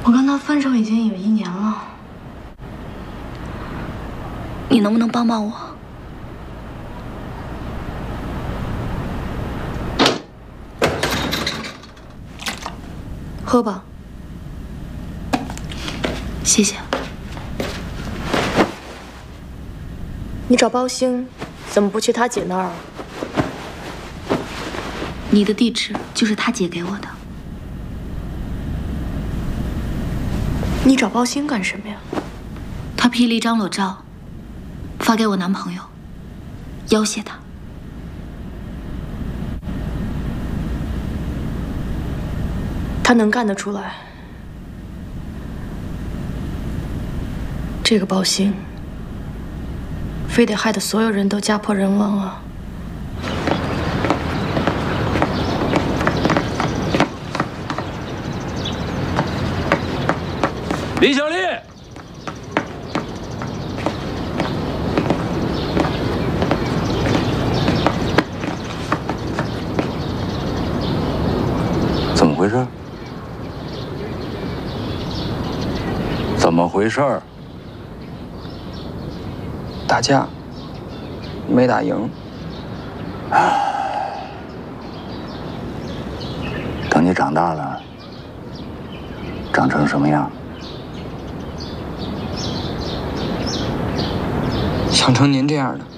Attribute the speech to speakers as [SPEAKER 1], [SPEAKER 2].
[SPEAKER 1] 我跟他分手已经有1年了，你能不能帮帮我？喝吧，谢谢。你找包兴，怎么不去他姐那儿啊？你的地址就是他姐给我的。你找包兴干什么呀？他 P 了一张裸照，发给我男朋友，要挟他。他能干得出来？这个包兴，非得害得所有人都家破人亡啊！
[SPEAKER 2] 李小丽，
[SPEAKER 3] 怎么回事？怎么回事？
[SPEAKER 4] 打架，没打赢。
[SPEAKER 3] 等你长大了，长成什么样？
[SPEAKER 4] 想成您这样的。